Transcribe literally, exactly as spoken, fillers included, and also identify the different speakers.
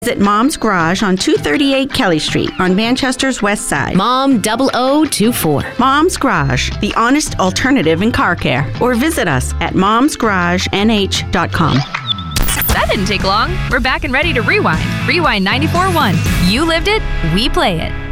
Speaker 1: Visit Mom's Garage on two thirty-eight Kelly Street on Manchester's west side.
Speaker 2: Mom double O two four.
Speaker 1: Mom's Garage, the honest alternative in car care. Or visit us at moms garage n h dot com.
Speaker 3: That didn't take long. We're back and ready to rewind. Rewind ninety-four point one. You lived it, we play it.